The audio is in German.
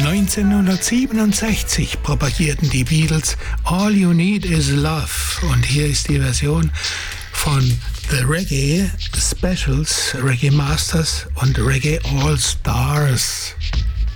1967 propagierten die Beatles All You Need Is Love und hier ist die Version von The Reggae Specials, Reggae Masters und Reggae All Stars.